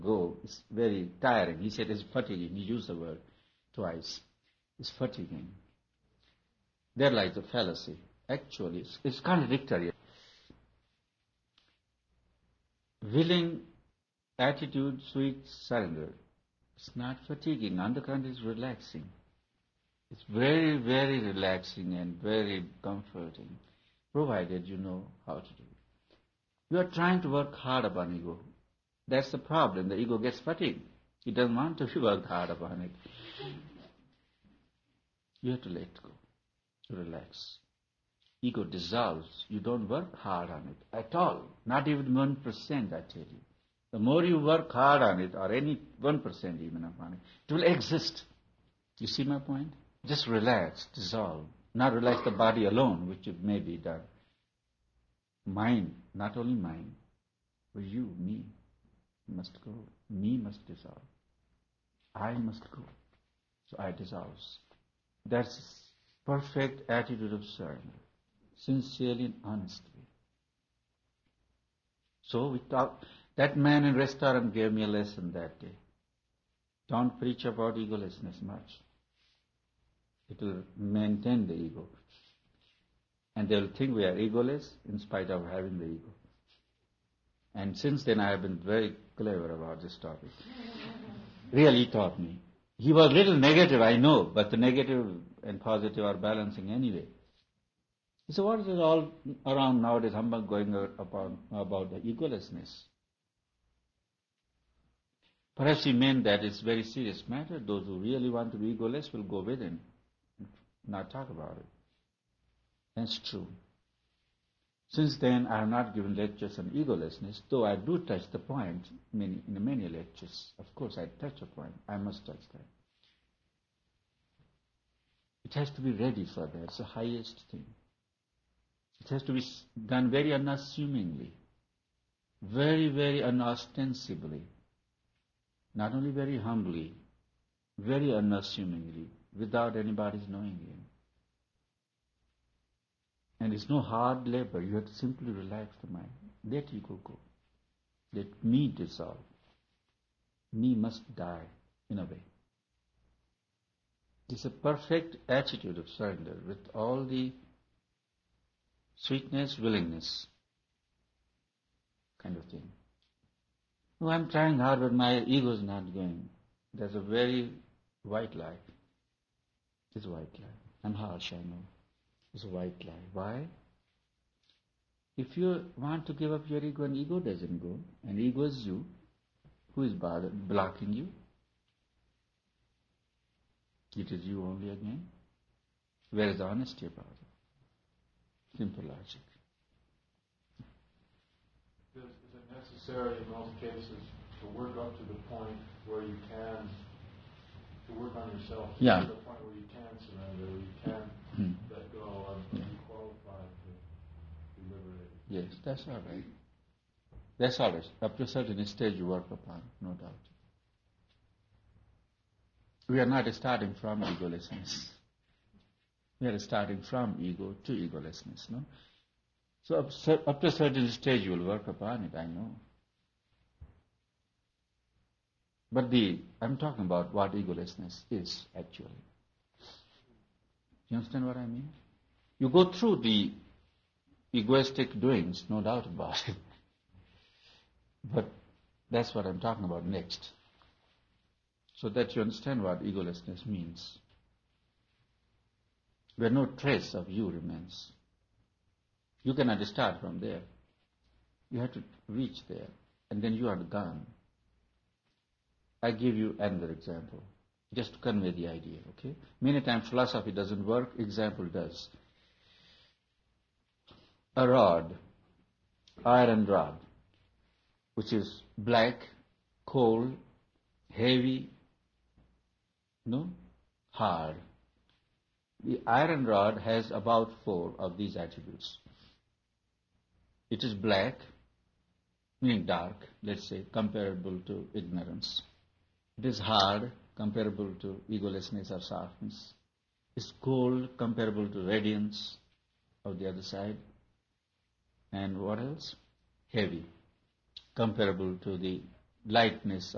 go is very tiring. He said it's fatiguing. He used the word twice. It's fatiguing. There lies the fallacy. Actually, it's contradictory. Willing attitude, sweet surrender. It's not fatiguing. On the contrary, it's relaxing. It's very, very relaxing and very comforting, provided you know how to do it. You are trying to work hard upon ego. That's the problem. The ego gets fatigued. It doesn't want to work hard upon it. You have to let go, relax. Ego dissolves. You don't work hard on it at all. Not even 1%, I tell you. The more you work hard on it, or any 1% even upon it, it will exist. You see my point? Just relax, dissolve. Not relax the body alone, which it may be done. Mind, not only mind, but you, me, must go. Me must dissolve. I must go. So I dissolve. That's perfect attitude of surrender. Sincerely and honestly. So we talk. That man in restaurant gave me a lesson that day. Don't preach about egolessness much. It will maintain the ego. And they will think we are egoless in spite of having the ego. And since then I have been very clever about this topic. Really taught me. He was a little negative, I know, but the negative and positive are balancing anyway. So what is it all around nowadays humbug going about the egolessness? Perhaps he meant that it's a very serious matter. Those who really want to be egoless will go within, not talk about it. That's true. Since then, I have not given lectures on egolessness, though I do touch the point in many lectures. Of course, I touch a point. I must touch that. It has to be ready for that. It's the highest thing. It has to be done very unassumingly, very, very unostensibly, not only very humbly, very unassumingly, without anybody's knowing it. And it's no hard labor. You have to simply relax the mind. Let ego go. Let me dissolve. Me must die, in a way. It's a perfect attitude of surrender with all the sweetness, willingness kind of thing. Oh, I'm trying hard, but my ego is not going. There's a very white lie. It's a white lie. I'm harsh, I know. It's a white lie. Why? If you want to give up your ego and ego doesn't go, and ego is you, who is blocking you? It is you only again. Where is the honesty about it? Simple logic. Is it necessary in most cases to work up to the point where you can, to work on yourself, to Yeah. the point where you can surrender, where you can let go and be qualified to be liberated? Yes, that's all right. That's all right. Up to a certain stage you work upon, no doubt. We are not starting from egolessness. We are starting from ego to egolessness, no? So up to a certain stage you will work upon it, I know. But I'm talking about what egolessness is, actually. You understand what I mean? You go through the egoistic doings, no doubt about it. But that's what I'm talking about next. So that you understand what egolessness means. Where no trace of you remains. You cannot start from there. You have to reach there, and then you are gone. I give you another example, just to convey the idea, okay? Many times philosophy doesn't work, example does. A rod, iron rod, which is black, cold, heavy, hard. The iron rod has about 4 of these attributes. It is black, meaning dark, let's say, comparable to ignorance. It is hard, comparable to egolessness or softness. It's cold, comparable to radiance of the other side. And what else? Heavy, comparable to the lightness